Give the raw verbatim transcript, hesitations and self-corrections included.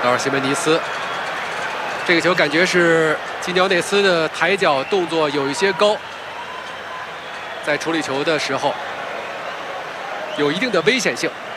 劳尔·西门尼斯，这个球感觉是金条内斯的抬脚动作有一些高，在处理球的时候有一定的危险性。